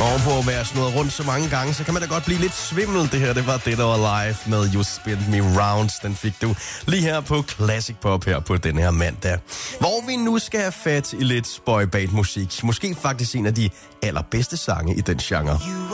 Og på at være snurret rundt så mange gange, så kan man da godt blive lidt svimmel. Det her, det var Dead or Alive med You Spin Me Rounds. Den fik du lige her på Classic Pop her på den her mandag. Hvor vi nu skal have fat i lidt boyband musik. Måske faktisk en af de allerbedste sange i den genre.